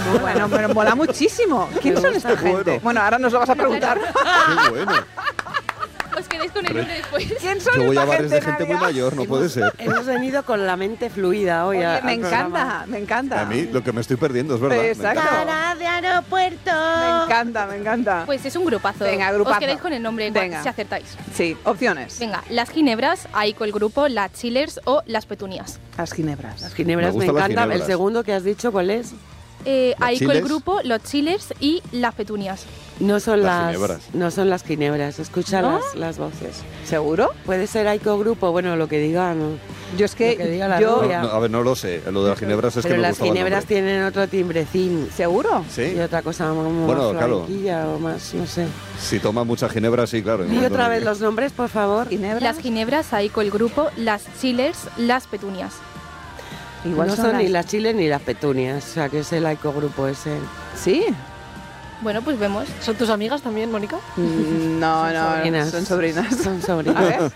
Bueno, pero mola muchísimo. ¿Quién son esta gente? Bueno, ahora nos lo vas a preguntar. Qué bueno. Os quedéis con el nombre después. ¿Quién son Yo voy a esta bares gente, de gente muy Nadia? mayor, no puede ser. Hemos venido con la mente fluida hoy. Oye, al me programa. encanta, me encanta. A mí lo que me estoy perdiendo es verdad. me Exacto. encanta. Cara de aeropuerto. Me encanta, me encanta. Pues es un grupazo. Venga, grupazo. Os quedáis con el nombre Venga. si acertáis. Sí, opciones. Venga, las ginebras, ahí con el grupo, las chillers o las petunias. Las ginebras. Las ginebras Me me gustan las encantan. ginebras. El segundo que has dicho, ¿cuál es? Ahí con el chiles? grupo, los chillers y las petunias. No son Las las ginebras. No son las ginebras. Escucha ¿No? las voces. ¿Seguro? Puede ser Aiko Grupo, bueno, lo que diga, ¿no? Yo es Lo que diga la yo... rubia. A ver, no lo sé. Lo de las ginebras es Pero que me las gustaba el ginebras nombre. tienen otro timbrecín. ¿Seguro? Sí. Y otra cosa como Bueno, más claro. flamenquilla o más, no sé. Si toma mucha ginebra, sí, claro. Y otra vez los nombres, por favor. ¿Ginebras? Las ginebras, ahí con el grupo, las chillers, las petunias. Igual no son ni las chiles ni las petunias, o sea que es el Aiko Grupo ese. Sí. Bueno, pues vemos. ¿Son tus amigas también, Mónica? No, no, sobrinas. son sobrinas. Son A sobrinas. ver.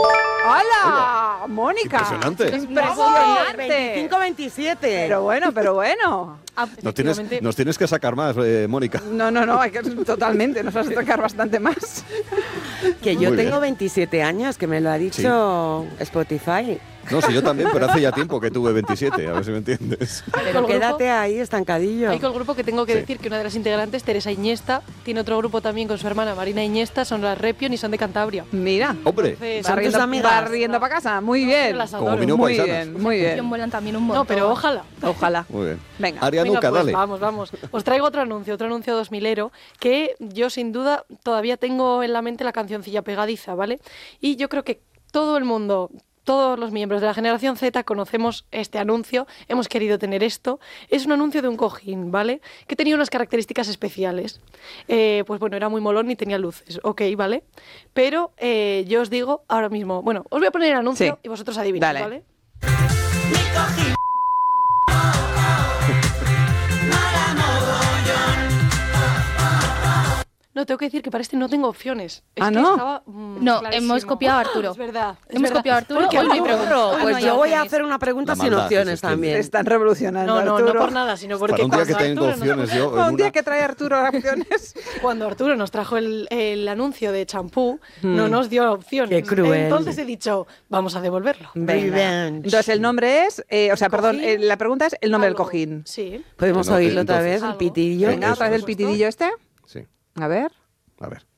¡Hola! ¡Mónica! Impresionante. ¡Impresionante! 25-27. Pero bueno. Nos tienes que sacar más, Mónica. No, hay que, totalmente, nos vas a sacar bastante más. Que yo Muy tengo bien. 27 años, que me lo ha dicho Spotify. No, sí, yo también, pero hace ya tiempo que tuve 27, a ver si me entiendes. Pero el quédate ahí, estancadillo. Hay con el grupo que tengo que Sí. decir que una de las integrantes, Teresa Iñesta, tiene otro grupo también con su hermana Marina Iñesta, son las Repion y son de Cantabria. Mira, Hombre, Entonces, ¿Son tus amigas? va riendo para casa. Muy bien. las como adoro. Mino Muy Paisanas. bien, muy bien. Vuelan también un montón. No, pero ojalá. Ojalá. Muy bien. Venga. Arianuca, Venga, pues, dale. vamos. Os traigo otro anuncio 2000ero, que yo sin duda todavía tengo en la mente la cancioncilla pegadiza, ¿vale? Y yo creo que todo el mundo, todos los miembros de la generación Z conocemos este anuncio, hemos querido tener esto. Es un anuncio de un cojín, ¿vale? Que tenía unas características especiales. Pues bueno, era muy molón y tenía luces, ok, ¿vale? Pero yo os digo ahora mismo, bueno, os voy a poner el anuncio Sí. y vosotros adivináis, Dale. ¿vale? No, tengo que decir que para este no tengo opciones. Es Ah, que ¿no? estaba, No, clarísimo. hemos copiado a Arturo. Es verdad. Hemos copiado a Arturo. Porque Hoy no hay no- pregunta. Hoy no Pues hay yo voy a opciones. hacer una pregunta La sin maldad opciones que se Se también. están revolucionando, No, no Arturo. por nada, sino porque Para un día que cuando tengo Arturo nos- opciones, yo... Un en día una- que trae Arturo opciones. Cuando Arturo nos trajo el anuncio de champú, no nos dio opciones. Qué cruel. Entonces he dicho, vamos a devolverlo. Venga. Entonces el nombre es, perdón, Cojín. la pregunta es el nombre Algo. del cojín. Sí. ¿Podemos Que no, oírlo que otra vez, entonces- el pitidillo? Venga, otra vez el por supuesto. pitidillo este. Sí, A ver. a ver.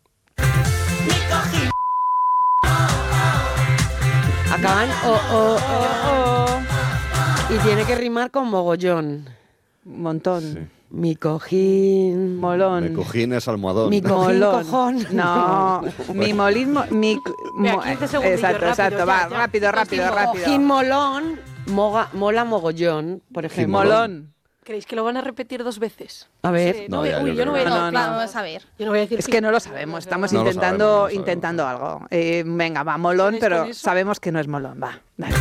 Acaban y tiene que rimar con mogollón. Un montón. Sí. Mi cojín. Molón. Me cojines almohadón. Mi cojín, Molón. cojón. No, mi molismo, Vea, 15 segundillos, exacto, rápido, va, ya. rápido. Cojín molón, mola mogollón, por ejemplo. Molón. ¿Creéis que lo van a repetir 2 veces? A ver. Sí, No, ya, uy, yo yo no voy a creo que decir- no. Vamos a ver. Yo no voy a decir Es que no lo sabemos, estamos No lo intentando, sabemos, no lo intentando algo. Venga, va, molón, ¿Queréis pero con eso? sabemos que no es molón, va. Dale.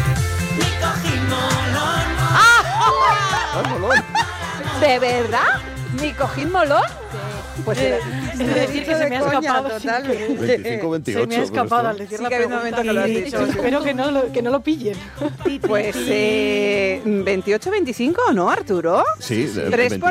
¡Ah, molón! ¿De verdad? ¿Mi cojín molón? Pues Es decir, que se me ha escapado. totalmente. 25-28. Se me ha escapado al con esto. decir Sí la que ha habido pregunta. momentos que lo has y he dicho. dicho, espero que no lo pillen. Pues 28-25, ¿no, Arturo? Sí, 3 por